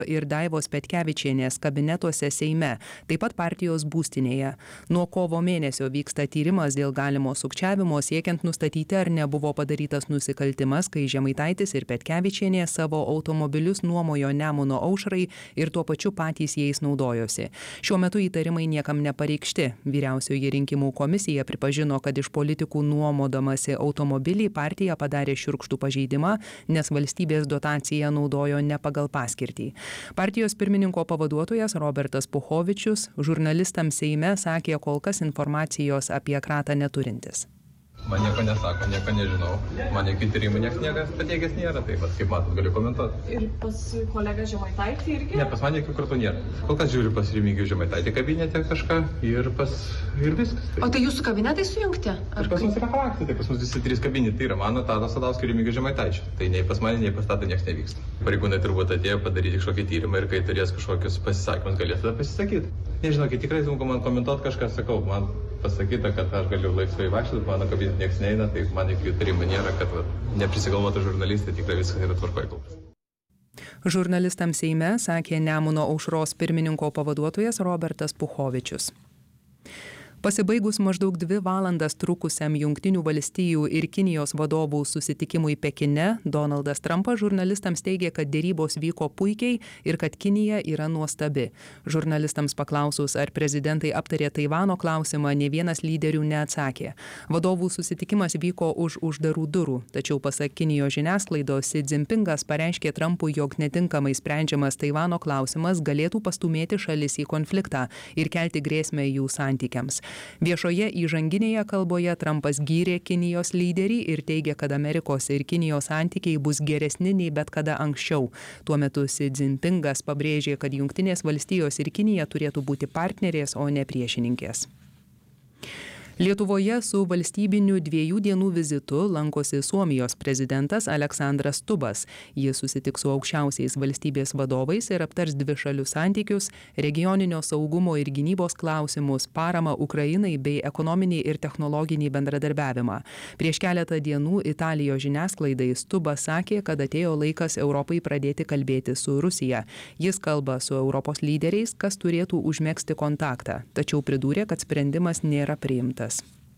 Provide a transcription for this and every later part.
ir Daivos Petkevičienės kabinetuose Seime, taip pat partijos būstinėje. Nuo kovo mėnesio vyksta tyrimas dėl galimo sukčiavimo siekiant nustatyti, ar nebuvo padarytas nusikaltimas, kai Žemaitaitis ir Petkevičienė savo automobilius nuomojo Nemuno aušrai ir tuo pačiu patys jais naudojosi. Šiuo metu įtarimai niekam nepareikšti. Vyriausioji rinkimų komisija pripažino, kad iš politikų nuomodamasi automobilį partija padarė šiurkštų pažeidimą, nes valstybės dotaciją naudojo ne pagal paskirtį. Partijos pirmininko pavaduotojas Robertas Puchovičius žurnalistams Seime sakė kol kas informacijos apie kratą neturintis. Man nieko nesako, nieko nežinau. Man jokių tyrimų niekas pateikęs nėra, tai kaip matot, galiu komentuoti. Ir pas kolegą Žemaitaitį irgi? Ne, pas man jokių kratų nėra. Kol kas žiūriu pas Remigijų Žemaitaitį kabinete kažką ir viskas. Tai. O tai jūsų kabinetai sujungti? Ar pas mus yra frakcija, tai pas mus visi 3 kabinetai. Tai yra mano, Tado Sadauskio ir Remigijų Žemaitaičio. Tai nei pas mane, nei pas Tadą niekas nevyksta. Pareigūnai turbūt atėjo padaryti kažkokį tyrimą ir kai turės kažkokius pasisakymus, galės tada pasisakyti. Nežinau, tikrai sunku man komentuoti kažką, sakau, man pasakyta, kad aš galiu laisvai vaikščioti, mano kabinete niekas neina, tai man jokių tyrimų nėra, kad neprisigalvotų žurnalistai, tikrai viskas yra tvarkoje. Žurnalistams Seime sakė Nemuno aušros pirmininko pavaduotojas Robertas Puchovičius. Pasibaigus maždaug 2 valandas trukusiam Jungtinių valstijų ir Kinijos vadovų susitikimui Pekine, Donaldas Trumpas žurnalistams teigė, kad dėrybos vyko puikiai ir kad Kinija yra nuostabi. Žurnalistams paklausus, ar prezidentai aptarė Taivano klausimą, nė vienas lyderių neatsakė. Vadovų susitikimas vyko už uždarų durų, tačiau pasak Kinijos žiniasklaidos, Xi Jinpingas pareiškė Trumpui, jog netinkamai sprendžiamas Taivano klausimas galėtų pastūmėti šalis į konfliktą ir kelti grėsmę jų santykiams. Viešoje įžanginėje kalboje Trumpas gyrė Kinijos lyderį ir teigė, kad Amerikos ir Kinijos santykiai bus geresni nei bet kada anksčiau. Tuo metu Xi Jinpingas pabrėžė, kad Jungtinės valstijos ir Kinija turėtų būti partnerės, o ne priešininkės. Lietuvoje su valstybiniu 2 dienų vizitu lankosi Suomijos prezidentas Aleksandras Stubbas. Jis susitiks su aukščiausiais valstybės vadovais ir aptars dvišalius santykius, regioninio saugumo ir gynybos klausimus, paramą Ukrainai bei ekonominį ir technologinį bendradarbiavimą. Prieš keletą dienų Italijos žiniasklaidai Stubbas sakė, kad atėjo laikas Europai pradėti kalbėti su Rusija. Jis kalba su Europos lyderiais, kas turėtų užmegzti kontaktą, tačiau pridūrė, kad sprendimas nėra priimtas.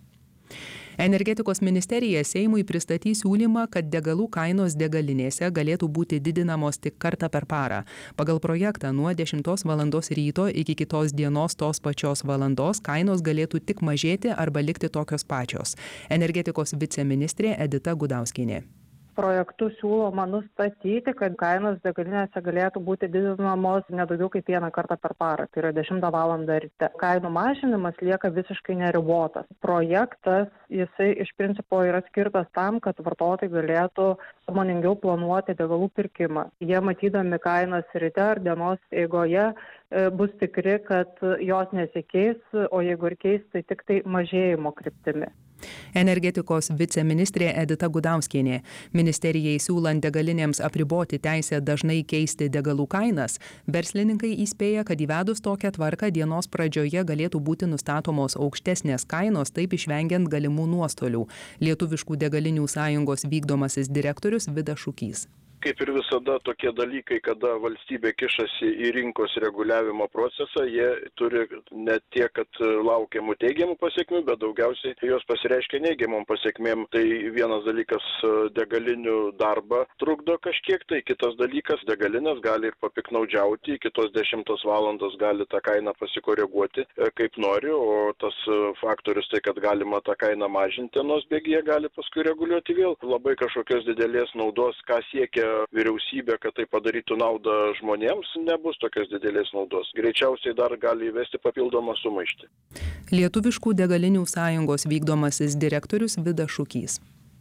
Energetikos ministerija Seimui pristatys siūlymą, kad degalų kainos degalinėse galėtų būti didinamos tik kartą per parą. Pagal projektą nuo 10 valandos ryto iki kitos dienos tos pačios valandos kainos galėtų tik mažėti arba likti tokios pačios. Energetikos viceministrė Edita Gudauskienė. Projektu siūloma nustatyti, kad kainos degalinėse galėtų būti didinamos nedaugiau kaip 1 kartą per parą, tai yra 10 valandą ryte. Kainų mažinimas lieka visiškai neribotas. Projektas, jisai iš principo yra skirtas tam, kad vartotojai galėtų sąmoningiau planuoti degalų pirkimą. Jie matydami kainas ryte ar dienos eigoje bus tikri, kad jos nesikeis, o jeigu ir keis, tai tik tai mažėjimo kryptimi. Energetikos viceministrė Edita Gudauskienė. Ministerijai siūlant degalinėms apriboti teisę dažnai keisti degalų kainas, verslininkai įspėja, kad įvedus tokią tvarką dienos pradžioje galėtų būti nustatomos aukštesnės kainos, taip išvengiant galimų nuostolių. Lietuviškų degalinių sąjungos vykdomasis direktorius Vidas Šukys. Kaip ir visada tokie dalykai, kada valstybė kišasi į rinkos reguliavimo procesą, jie turi ne tiek, kad laukiamų teigiamų pasiekmių, bet daugiausiai jos pasireiškia neigiamom pasiekmėm. Tai vienas dalykas degalinių darbą trukdo kažkiek, tai kitas dalykas degalinės gali ir papiknaudžiauti, iki tos 10 valandos gali tą kainą pasikoreguoti kaip nori, o tas faktorius tai, kad galima tą kainą mažinti dienos bėgyje, gali paskui reguliuoti vėl. Labai kažkokios didelės naudos, ką siekia vyriausybė, kad tai padarytų naudą žmonėms, nebus tokios didelės naudos. Greičiausiai dar gali įvesti papildomą sumaištį. Lietuviškų degalinių sąjungos vykdomasis direktorius Vidas Šukys.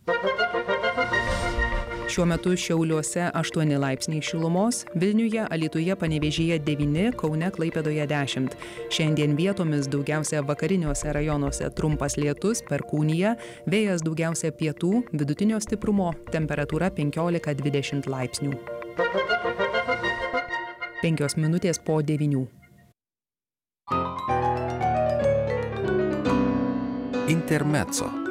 Šiuo metu Šiauliuose 8 laipsniai šilumos, Vilniuje, Alytuje, Panevėžyje 9, Kaune, Klaipėdoje 10. Šiandien vietomis daugiausia vakariniuose rajonuose trumpas lietus, perkūnija, vėjas daugiausia pietų, vidutinio stiprumo, temperatūra 15-20 laipsnių. 5 minutės po 9. Intermezzo.